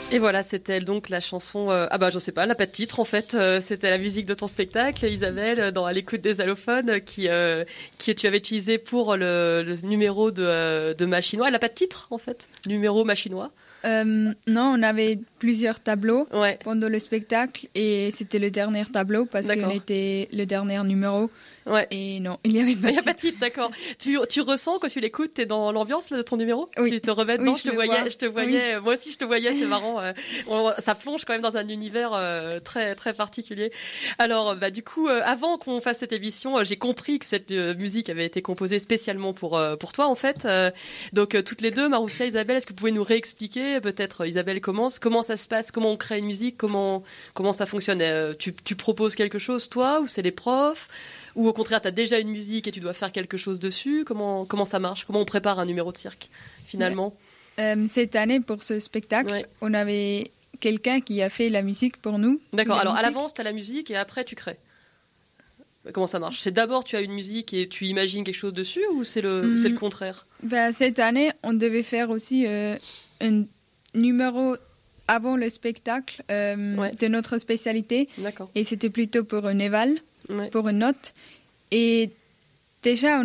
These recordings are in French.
Et voilà, c'était donc la chanson, je sais pas, elle n'a pas de titre en fait, c'était la musique de ton spectacle, Isabelle, dans À l'écoute des allophones, qui tu avais utilisé pour le numéro de Machinois. Elle n'a pas de titre en fait, numéro Machinois. Non, on avait plusieurs tableaux pendant le spectacle et c'était le dernier tableau parce qu'on était le dernier numéro. Ouais. Et non, il n'y avait pas de titre. Il n'y a pas de titre, d'accord. Tu ressens quand tu l'écoutes, t'es dans l'ambiance là, de ton numéro? Oui. Tu te remets dedans, oui, je te voyais, oui. Moi aussi je te voyais, c'est marrant. Ça plonge quand même dans un univers très très particulier. Alors du coup, avant qu'on fasse cette émission, j'ai compris que cette musique avait été composée spécialement pour toi en fait. Donc toutes les deux, Maroussia, Isabelle, est-ce que vous pouvez nous réexpliquer peut-être, Isabelle commence, comment ça se passe, comment on crée une musique, comment ça fonctionne? Tu proposes quelque chose toi, ou c'est les profs? Ou au contraire, tu as déjà une musique et tu dois faire quelque chose dessus? Comment ça marche? Comment on prépare un numéro de cirque, finalement? Cette année, pour ce spectacle, on avait quelqu'un qui a fait la musique pour nous. D'accord, alors à l'avance, tu as la musique et après, tu crées. Comment ça marche? C'est d'abord, tu as une musique et tu imagines quelque chose dessus, ou c'est le contraire? Cette année, on devait faire aussi un numéro avant le spectacle de notre spécialité. D'accord. Et c'était plutôt pour un éval. Pour une note. Et déjà,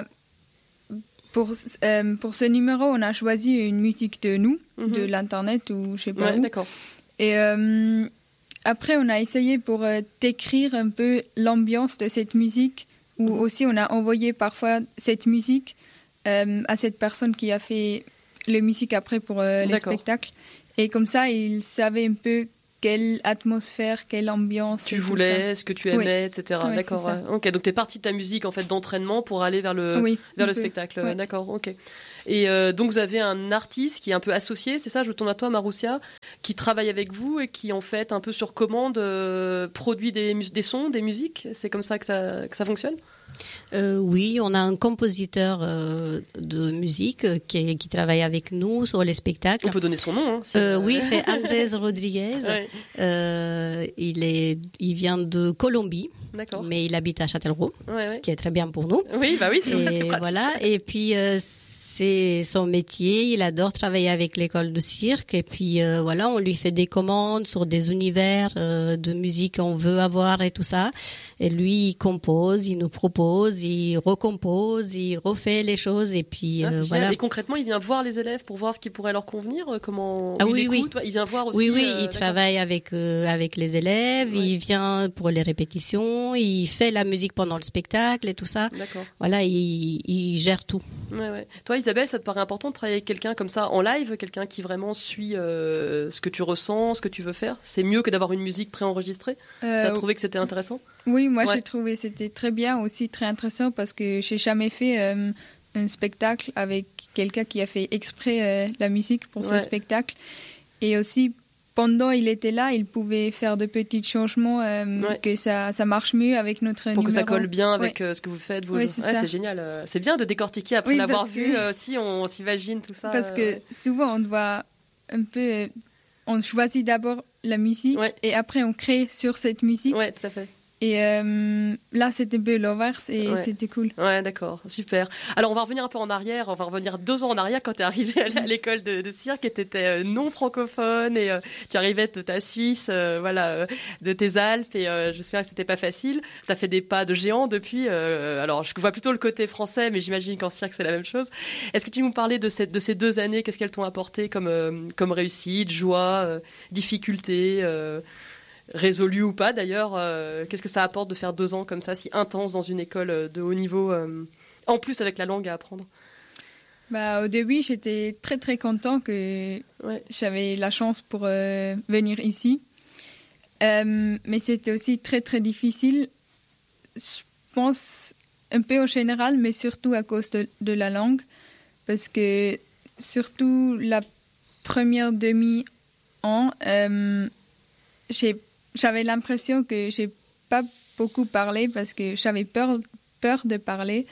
pour ce numéro, on a choisi une musique de nous, de l'internet ou je sais pas où. D'accord. Et après, on a essayé pour décrire un peu l'ambiance de cette musique, ou aussi on a envoyé parfois cette musique à cette personne qui a fait la musique après pour les spectacles. Et comme ça, il savait un peu quelle atmosphère, quelle ambiance tu voulais, ce que tu aimais, etc. Ouais, d'accord. Ok, donc tu es partie de ta musique en fait d'entraînement pour aller vers le spectacle. Ouais. D'accord, ok. Et donc vous avez un artiste qui est un peu associé, c'est ça? Je tourne à toi, Maroussia, qui travaille avec vous et qui en fait un peu sur commande produit des sons, des musiques. C'est comme ça que ça fonctionne? Oui, on a un compositeur de musique qui travaille avec nous sur les spectacles. On peut donner son nom. Oui, c'est Andrés Rodriguez. Il vient de Colombie, mais il habite à Châtellerault, ce qui est très bien pour nous. Oui, c'est pratique. Voilà. Et puis c'est son métier, il adore travailler avec l'école de cirque et puis on lui fait des commandes sur des univers de musique qu'on veut avoir et tout ça. Et lui, il compose, il nous propose, il recompose, il refait les choses et puis voilà. Et concrètement, il vient voir les élèves pour voir ce qui pourrait leur convenir, comment il écoute. Il vient voir aussi. Oui, il travaille avec les élèves, il vient pour les répétitions, il fait la musique pendant le spectacle et tout ça. D'accord. Voilà, il gère tout. Ouais. Toi, Isabelle, ça te paraît important de travailler avec quelqu'un comme ça en live, quelqu'un qui vraiment suit ce que tu ressens, ce que tu veux faire? C'est mieux que d'avoir une musique préenregistrée? T'as trouvé que c'était intéressant? Oui, moi j'ai trouvé que c'était très bien, aussi très intéressant parce que j'ai jamais fait un spectacle avec quelqu'un qui a fait exprès la musique pour ce spectacle. Et aussi, pendant il était là, il pouvait faire de petits changements, que ça marche mieux avec notre numéro. Pour que ça colle bien avec ce que vous faites. C'est génial. C'est bien de décortiquer après l'avoir vu. Si on s'imagine tout ça. Parce que souvent, on doit un peu... On choisit d'abord la musique et après on crée sur cette musique. Oui, tout à fait. Et là, c'était un peu l'inverse et c'était cool. Ouais, d'accord, super. Alors, on va revenir un peu en arrière, on va revenir 2 ans en arrière quand tu es arrivée à l'école de cirque et tu étais non francophone et tu arrivais de ta Suisse, de tes Alpes et j'espère que c'était pas facile. Tu as fait des pas de géant depuis. Alors, je vois plutôt le côté français, mais j'imagine qu'en cirque, c'est la même chose. Est-ce que tu nous parlais de ces 2 années? Qu'est-ce qu'elles t'ont apporté comme réussite, joie, difficulté résolu ou pas d'ailleurs, qu'est-ce que ça apporte de faire 2 ans comme ça, si intense dans une école de haut niveau, en plus avec la langue à apprendre? Au début, j'étais très très content que j'avais la chance pour venir ici. Mais c'était aussi très très difficile, je pense un peu en général, mais surtout à cause de la langue. Parce que surtout la première demi-an, j'avais l'impression que j'ai pas beaucoup parlé parce que j'avais peur de parler.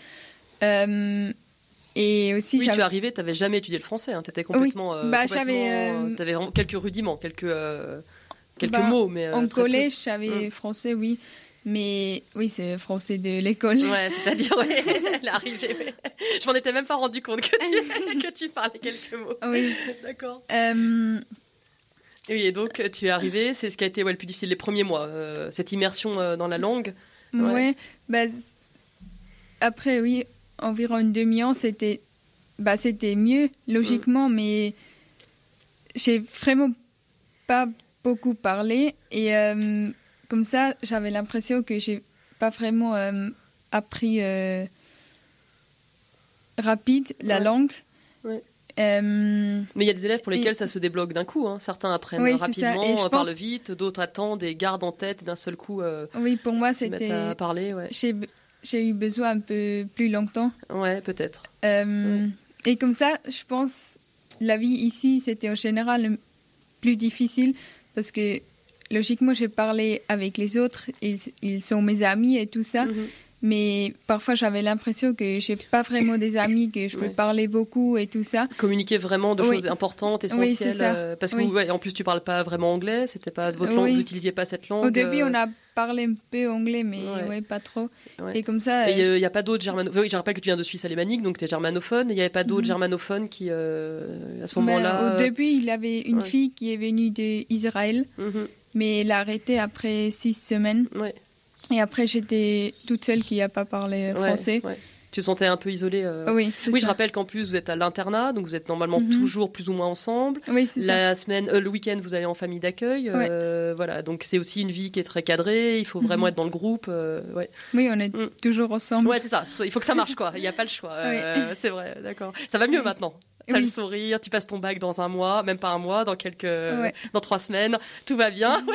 Et aussi, tu es arrivée, tu n'avais jamais étudié le français, tu étais complètement... tu avais quelques rudiments, quelques mots. Mais, en collège, j'avais français, oui. Mais oui, c'est le français de l'école. Ouais, c'est-à-dire, elle est arrivée. Je m'en étais même pas rendu compte que tu parlais quelques mots. Oui. D'accord. Oui, et donc tu es arrivée, c'est ce qui a été le plus difficile les premiers mois, cette immersion dans la langue. Ouais, après oui, environ une demi-an, c'était mieux logiquement, mais j'ai vraiment pas beaucoup parlé et comme ça, j'avais l'impression que j'ai pas vraiment appris rapide la langue. Ouais. Mais il y a des élèves pour lesquels ça se débloque d'un coup. Hein. Certains apprennent rapidement, parlent vite, d'autres attendent et gardent en tête et d'un seul coup oui, pour moi, c'était à parler. Ouais. J'ai eu besoin un peu plus longtemps. Ouais, peut-être. Et comme ça, je pense la vie ici, c'était en général plus difficile parce que logiquement, j'ai parlé avec les autres, ils sont mes amis et tout ça. Mais parfois, j'avais l'impression que je n'ai pas vraiment des amis, que je peux parler beaucoup et tout ça. Communiquer vraiment de choses importantes, essentielles. Parce que en plus, tu ne parles pas vraiment anglais, c'était pas votre langue, vous n'utilisiez pas cette langue. Au début, on a parlé un peu anglais, mais pas trop. Ouais. Et comme ça... Il n'y a pas d'autres germanophones. Oui, je rappelle que tu viens de Suisse alémanique, donc tu es germanophone. Il n'y avait pas d'autres germanophones qui, à ce moment-là... Au début, il y avait une fille qui est venue d'Israël, mais elle a arrêté après 6 semaines. Ouais. Et après, j'étais toute seule qui n'a pas parlé français. Ouais. Tu te sentais un peu isolée Oui, je rappelle qu'en plus, vous êtes à l'internat, donc vous êtes normalement toujours plus ou moins ensemble. Oui, c'est ça. Le week-end, vous allez en famille d'accueil. Voilà, donc c'est aussi une vie qui est très cadrée. Il faut vraiment être dans le groupe. Oui, on est toujours ensemble. Ouais, c'est ça. Il faut que ça marche, quoi. Il n'y a pas le choix. C'est vrai, d'accord. Ça va mieux maintenant. T'as le sourire, tu passes ton bac dans 1 mois, même pas 1 mois, dans 3 semaines, tout va bien.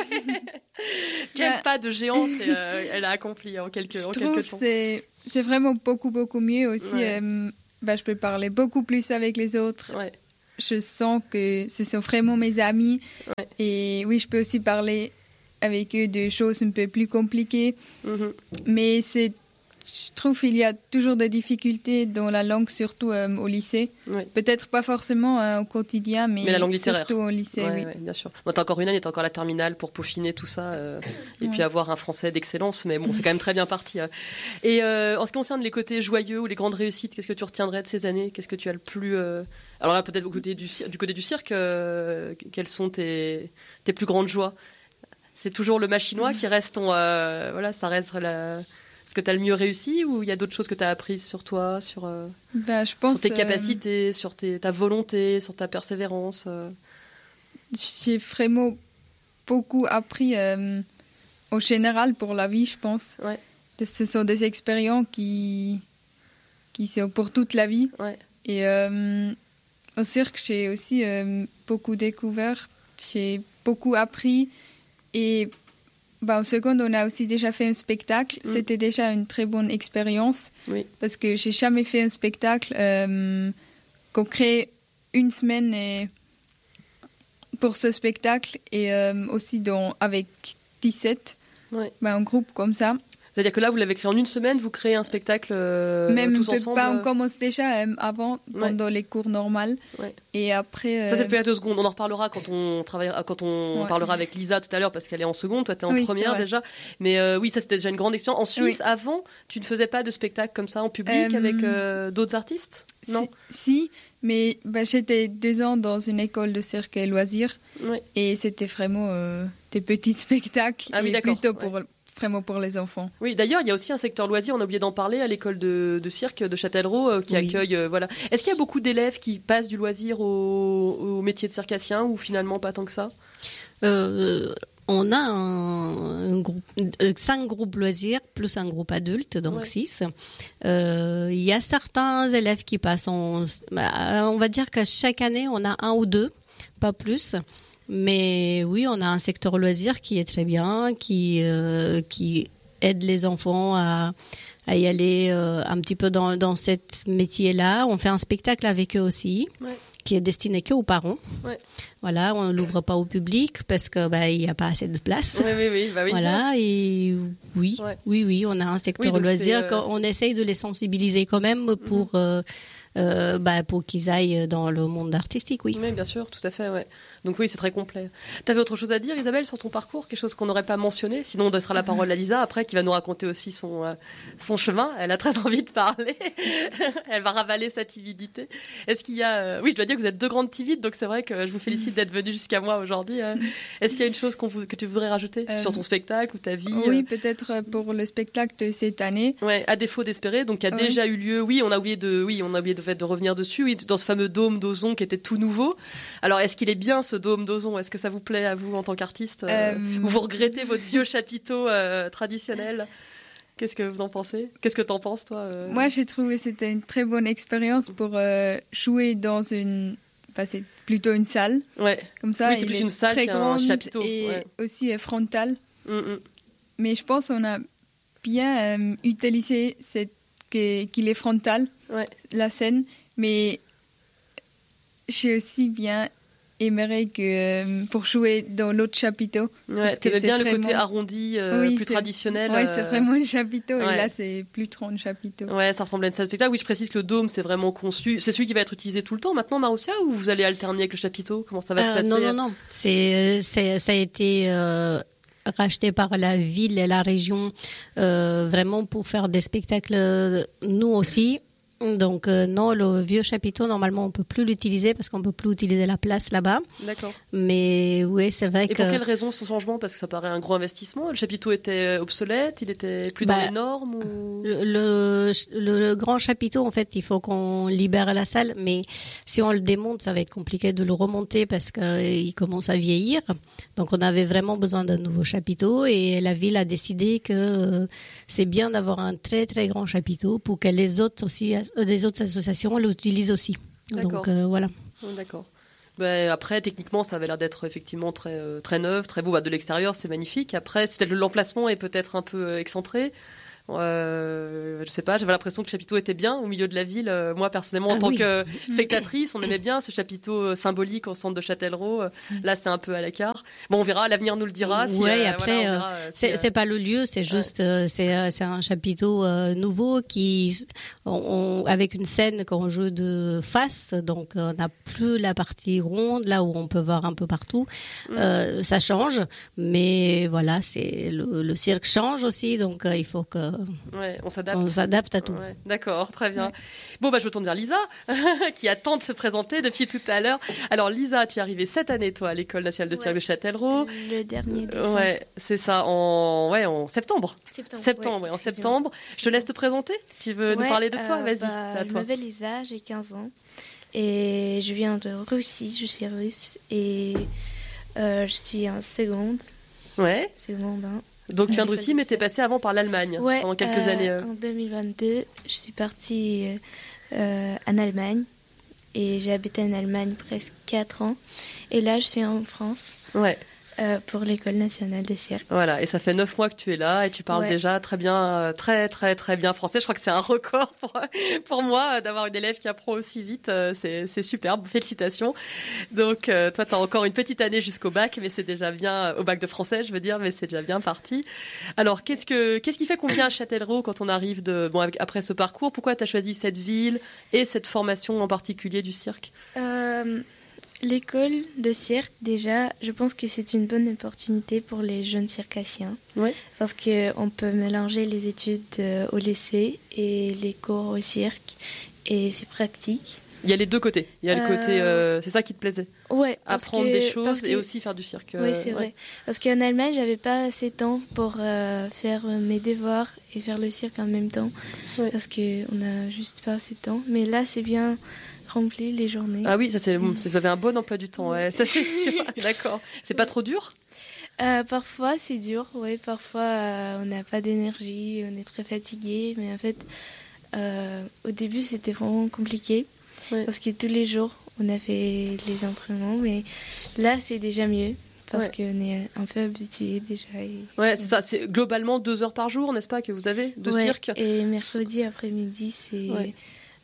Quel pas de géante elle a accompli en quelques temps. C'est vraiment beaucoup mieux aussi. Je peux parler beaucoup plus avec les autres. Ouais. Je sens que ce sont vraiment mes amis. Ouais. Et oui, je peux aussi parler avec eux de choses un peu plus compliquées. Mais je trouve qu'il y a toujours des difficultés dans la langue, surtout au lycée. Oui. Peut-être pas forcément au quotidien, mais la langue littéraire. Surtout au lycée, oui. Bien sûr. Bon, t'as encore une année, t'as encore la terminale pour peaufiner tout ça et puis avoir un français d'excellence. Mais bon, c'est quand même très bien parti. Et en ce qui concerne les côtés joyeux ou les grandes réussites, qu'est-ce que tu retiendrais de ces années ? Qu'est-ce que tu as le plus... Alors là, peut-être du côté du cirque, quelles sont tes plus grandes joies ? C'est toujours le machinois qui reste ça reste Est-ce que tu as le mieux réussi ou il y a d'autres choses que tu as apprises sur toi, sur tes capacités, sur ta volonté, sur ta persévérance J'ai vraiment beaucoup appris au général pour la vie, je pense. Ouais. Ce sont des expériences qui sont pour toute la vie. Ouais. Et au cirque, j'ai aussi beaucoup découvert, j'ai beaucoup appris. Et en seconde, on a aussi déjà fait un spectacle. C'était déjà une très bonne expérience parce que j'ai jamais fait un spectacle qu'on crée une semaine pour ce spectacle et aussi avec 17, un groupe comme ça. C'est-à-dire que là, vous l'avez créé en une semaine, vous créez un spectacle tous ensemble. On commence déjà avant, pendant les cours normales. Ouais. Et après... Ça, c'est le période de seconde. On en reparlera quand on parlera avec Lisa tout à l'heure, parce qu'elle est en seconde. Toi, tu es en première déjà. Mais ça, c'était déjà une grande expérience. En Suisse, avant, tu ne faisais pas de spectacle comme ça en public avec d'autres artistes ? Non. Si, mais j'étais 2 ans dans une école de cirque et loisirs. Ouais. Et c'était vraiment des petits spectacles. Ah oui, d'accord. Plutôt vraiment pour les enfants. Oui, d'ailleurs, il y a aussi un secteur loisirs, on a oublié d'en parler, à l'école de cirque de Châtellerault qui accueille... Est-ce qu'il y a beaucoup d'élèves qui passent du loisir au métier de circassien ou finalement pas tant que ça ? On a un groupe, 5 groupes loisirs plus un groupe adulte, donc 6. Il y a certains élèves qui passent, on va dire qu'à chaque année, on a 1 ou 2, pas plus. Mais oui, on a un secteur loisir qui est très bien, qui aide les enfants à y aller un petit peu dans ce métier-là. On fait un spectacle avec eux aussi, qui est destiné qu'aux parents. Ouais. Voilà, on ne l'ouvre pas au public parce que il n'y a pas assez de place. Oui. Voilà, et oui, on a un secteur loisir. On essaye de les sensibiliser quand même pour pour qu'ils aillent dans le monde artistique, oui. Oui, bien sûr, tout à fait, ouais. Donc oui, c'est très complet. Tu avais autre chose à dire, Isabelle, sur ton parcours? Quelque chose qu'on n'aurait pas mentionné? Sinon, on laissera la parole à Lisa, après, qui va nous raconter aussi son chemin. Elle a très envie de parler. Elle va ravaler sa timidité. Est-ce qu'il y a... Oui, je dois dire que vous êtes 2 grandes timides, donc c'est vrai que je vous félicite d'être venue jusqu'à moi aujourd'hui. Est-ce qu'il y a une chose que tu voudrais rajouter sur ton spectacle ou ta vie? Oui, peut-être pour le spectacle de cette année. Ouais, à défaut d'espérer, donc qui a déjà eu lieu. Oui, on a oublié de revenir dessus. Oui, dans ce fameux dôme d'Ozon qui était tout nouveau. Alors, est-ce qu'il est bien ce dôme d'Ozon? Est-ce que ça vous plaît à vous en tant qu'artiste ou vous regrettez votre vieux chapiteau traditionnel? Qu'est-ce que vous en pensez? Qu'est-ce que t'en penses, toi Moi, j'ai trouvé que c'était une très bonne expérience pour jouer dans une... Enfin, c'est plutôt une salle. Ouais. Comme ça, oui, c'est plus une salle très qu'un grande chapiteau. Et aussi frontale. Mm-hmm. Mais je pense qu'on a bien utilisé qu'il est frontal, la scène. Mais j'ai aussi bien aimerais que pour jouer dans l'autre chapiteau. Ouais, tu aimais bien le côté arrondi, plus traditionnel. Oui, c'est vraiment un chapiteau et là c'est plus trop un chapiteau. Ouais, ça ressemble à une salle de spectacle. Oui, je précise que le dôme c'est vraiment conçu. C'est celui qui va être utilisé tout le temps maintenant, Marussia, ou vous allez alterner avec le chapiteau? Comment ça va se passer? Non. Ça a été racheté par la ville et la région vraiment pour faire des spectacles nous aussi. Donc non, le vieux chapiteau, normalement, on peut plus l'utiliser parce qu'on peut plus utiliser la place là-bas. D'accord. Mais oui, c'est vrai que... Et pour quelle raison ce changement? Parce que ça paraît un gros investissement. Le chapiteau était obsolète, il était plus dans les normes ou... le grand chapiteau, en fait, il faut qu'on libère la salle, mais si on le démonte, ça va être compliqué de le remonter parce qu'il commence à vieillir. Donc on avait vraiment besoin d'un nouveau chapiteau et la ville a décidé que c'est bien d'avoir un très très grand chapiteau pour que les autres associations l'utilisent aussi. D'accord. Donc voilà. D'accord. Après, techniquement, ça avait l'air d'être effectivement très, très neuf, très beau. De l'extérieur, c'est magnifique. Après, l'emplacement est peut-être un peu excentré. Je sais pas, j'avais l'impression que le chapiteau était bien au milieu de la ville. Moi, personnellement, en tant que spectatrice, on aimait bien ce chapiteau symbolique au centre de Châtellerault. Là, c'est un peu à l'écart. Bon, on verra, l'avenir nous le dira. Oui, après, c'est pas le lieu, c'est juste, c'est un chapiteau nouveau avec une scène qu'on joue de face, donc on n'a plus la partie ronde, là où on peut voir un peu partout. Ça change, mais voilà, le cirque change aussi, donc il faut que on s'adapte à tout. Ouais, d'accord, très bien. Ouais. Bon, je retourne vers Lisa, qui attend de se présenter depuis tout à l'heure. Alors, Lisa, tu es arrivée cette année, toi, à l'École nationale de cirque de Châtellerault. Le dernier décembre. Ouais, c'est ça, en septembre. En septembre. Je te laisse te présenter. Tu veux nous parler de toi? Vas-y, c'est à toi. Je m'appelle Lisa, j'ai 15 ans. Et je viens de Russie, je suis russe. Et je suis en seconde. Ouais. Seconde 1. Donc tu viens de Russie, mais tu es passée avant par l'Allemagne pendant quelques années. En 2022, je suis partie en Allemagne et j'ai habité en Allemagne presque 4 ans. Et là, je suis en France pour l'École nationale de cirque. Voilà, et ça fait 9 mois que tu es là et tu parles déjà très bien, très très très bien français. Je crois que c'est un record pour moi d'avoir une élève qui apprend aussi vite. C'est superbe, félicitations. Donc toi, tu as encore une petite année jusqu'au bac, mais c'est déjà bien, au bac de français, je veux dire, mais c'est déjà bien parti. Alors, qu'est-ce qui fait qu'on vient à Châtellerault quand on arrive après ce parcours? Pourquoi tu as choisi cette ville et cette formation en particulier du cirque? L'école de cirque, déjà, je pense que c'est une bonne opportunité pour les jeunes circassiens. Oui. Parce qu'on peut mélanger les études au lycée et les cours au cirque. Et c'est pratique. Il y a les deux côtés. Il y a le côté... c'est ça qui te plaisait? Ouais. Apprendre des choses et aussi faire du cirque. Oui, c'est vrai. Parce qu'en Allemagne, j'avais pas assez de temps pour faire mes devoirs et faire le cirque en même temps. Ouais. Parce qu'on n'a juste pas assez de temps. Mais là, c'est bien... rempli les journées. Ah oui, vous avez un bon emploi du temps, ça c'est sûr. D'accord. C'est pas trop dur? Parfois c'est dur, parfois on n'a pas d'énergie, on est très fatigué, mais en fait au début c'était vraiment compliqué parce que tous les jours on a fait les entraînements, mais là c'est déjà mieux. Parce qu'on est un peu habitué déjà. Ouais, c'est ça. C'est globalement 2 heures par jour, n'est-ce pas, que vous avez de cirque? Et mercredi après-midi, c'est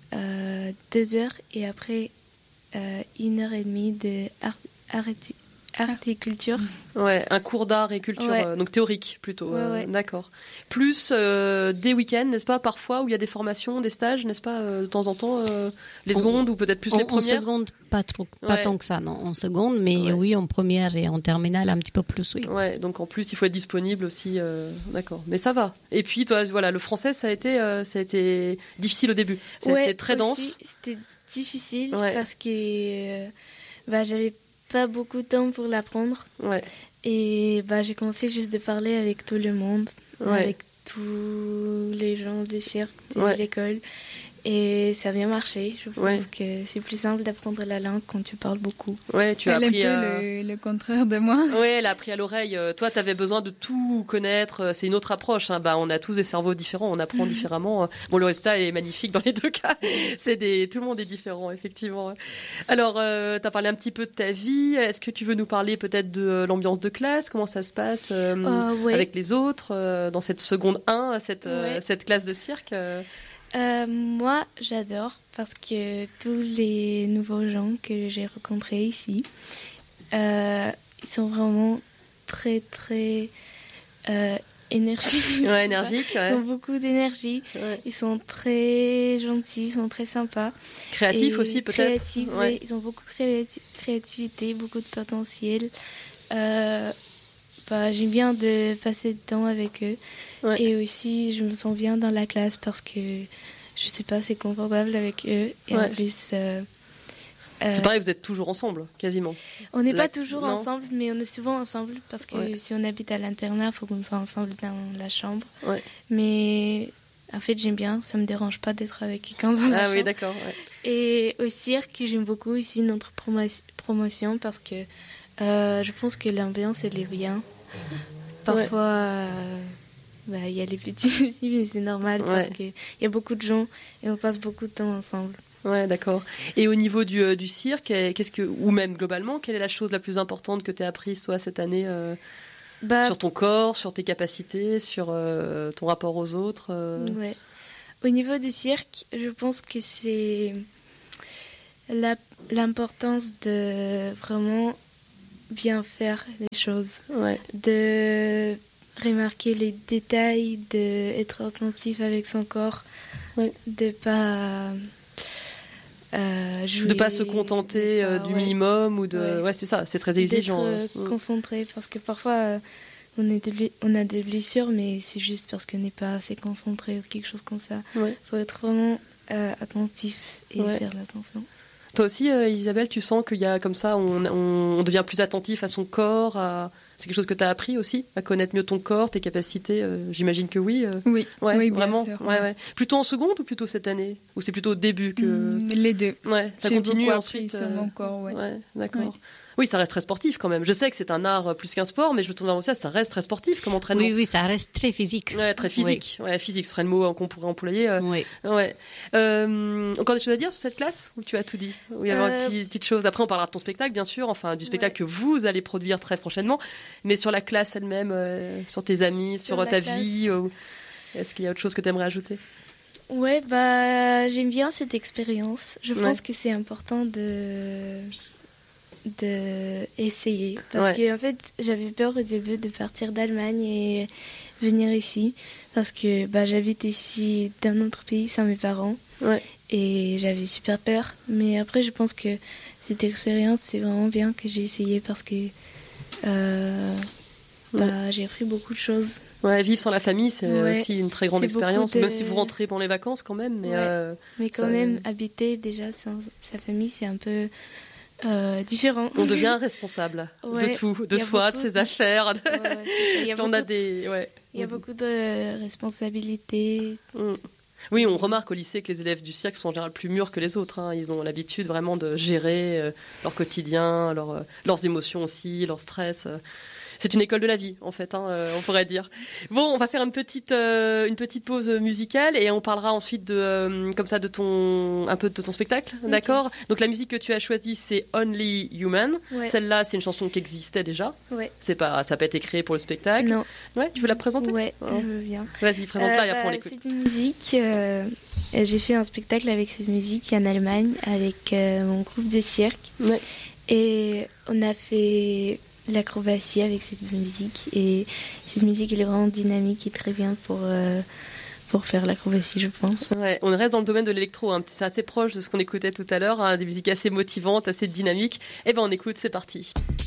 2 heures et après 1h30 art et culture. Ouais, un cours d'art et culture, donc théorique plutôt. D'accord. Plus des week-ends, n'est-ce pas, parfois, où il y a des formations, des stages, n'est-ce pas, de temps en temps, les secondes ou peut-être plus les premières. En seconde, pas tant que ça, non. En seconde, mais oui, en première et en terminale, un petit peu plus, oui. Ouais, donc en plus, il faut être disponible aussi. D'accord, mais ça va. Et puis, toi, voilà, le français, ça a été difficile au début. Ça a été très dense. C'était difficile parce que j'avais pas beaucoup de temps pour l'apprendre. Et j'ai commencé juste de parler avec tout le monde, avec tous les gens du cirque, de l'école. Et ça a bien marché. Je pense que c'est plus simple d'apprendre la langue quand tu parles beaucoup. Ouais, tu as appris le contraire de moi. Oui, elle a appris à l'oreille. Toi, tu avais besoin de tout connaître. C'est une autre approche. Hein. On a tous des cerveaux différents, on apprend différemment. Bon, le résultat est magnifique dans les deux cas. Tout le monde est différent, effectivement. Alors, tu as parlé un petit peu de ta vie. Est-ce que tu veux nous parler peut-être de l'ambiance de classe? Comment ça se passe avec les autres dans cette seconde 1, cette classe de cirque moi, j'adore parce que tous les nouveaux gens que j'ai rencontrés ici, ils sont vraiment très, très énergiques. Énergiques. Ils ont beaucoup d'énergie. Ils sont très gentils, ils sont très sympas. Créatifs aussi, peut-être. Créatifs, oui. Ils ont beaucoup de créativité, beaucoup de potentiel. J'aime bien de passer du temps avec eux. Et aussi, je me sens bien dans la classe parce que, je sais pas, c'est confortable avec eux. Et en plus... c'est pareil, vous êtes toujours ensemble, quasiment. On n'est pas toujours ensemble, mais on est souvent ensemble parce que si on habite à l'internat, il faut qu'on soit ensemble dans la chambre. Mais en fait, j'aime bien, ça me dérange pas d'être avec quelqu'un dans la chambre. Ah oui, d'accord. Et au cirque, j'aime beaucoup ici notre promotion parce que je pense que l'ambiance, elle est bien. Parfois, il y a les petits soucis, mais c'est normal parce qu'il y a beaucoup de gens et on passe beaucoup de temps ensemble. Ouais, d'accord. Et au niveau du cirque, ou même globalement, quelle est la chose la plus importante que tu as apprise, toi, cette année sur ton corps, sur tes capacités, sur ton rapport aux autres Au niveau du cirque, je pense que c'est l'importance de vraiment bien faire les choses, de remarquer les détails, d'être attentif avec son corps, de pas jouer, de pas se contenter du minimum ou de c'est ça, c'est très exigeant, d'être concentré parce que parfois on a des blessures, mais c'est juste parce qu'on n'est pas assez concentré ou quelque chose comme ça. Faut être vraiment attentif et faire l'attention. Toi aussi, Isabelle, tu sens qu'il y a comme ça, on devient plus attentif à son corps. C'est quelque chose que tu as appris aussi, à connaître mieux ton corps, tes capacités. J'imagine que oui. Oui, vraiment. Bien sûr. Plutôt en seconde ou plutôt cette année? Ou c'est plutôt au début que les deux. Ça continue beaucoup ensuite. Sur mon corps, d'accord. Oui, ça reste très sportif quand même. Je sais que c'est un art plus qu'un sport, mais je me tourne vers aussi, ça reste très sportif comme entraînement. Oui, ça reste très physique. Très physique. Physique, ce serait le mot qu'on pourrait employer. Encore des choses à dire sur cette classe ou tu as tout dit? Ou il y avait une petite chose. Après, on parlera de ton spectacle, bien sûr, enfin du spectacle que vous allez produire très prochainement. Mais sur la classe elle-même, sur tes amis, sur ta vie, est-ce qu'il y a autre chose que tu aimerais ajouter? J'aime bien cette expérience. Je pense que c'est important d'essayer parce que en fait j'avais peur au début de partir d'Allemagne et venir ici parce que j'habite ici d'un autre pays sans mes parents et j'avais super peur, mais après je pense que cette expérience c'est vraiment bien que j'ai essayé parce que j'ai appris beaucoup de choses. Vivre sans la famille c'est aussi une très grande expérience, même si vous rentrez pendant les vacances quand même, mais quand même habiter déjà sans sa famille c'est un peu différent. On devient responsable de tout, de soi, de ses affaires. Il y a beaucoup de responsabilités. Oui, on remarque au lycée que les élèves du cirque sont en général plus mûrs que les autres. Ils ont l'habitude vraiment de gérer leur quotidien, leurs émotions aussi, leur stress. C'est une école de la vie, en fait, on pourrait dire. Bon, on va faire une petite pause musicale et on parlera ensuite un peu de ton spectacle, d'accord? Donc la musique que tu as choisie, c'est Only Human. Celle-là, c'est une chanson qui existait déjà. Ça n'a pas été créé pour le spectacle. Non. Tu veux la présenter? Je veux bien. Vas-y, présente-la et après on l'écoute. C'est une musique. J'ai fait un spectacle avec cette musique en Allemagne avec mon groupe de cirque. Et on a fait l'acrobatie avec cette musique. Et cette musique, elle est vraiment dynamique et très bien pour faire l'acrobatie, je pense. Ouais, on reste dans le domaine de l'électro, hein. C'est assez proche de ce qu'on écoutait tout à l'heure, hein, des musiques assez motivantes, assez dynamiques. Et ben on écoute, c'est parti.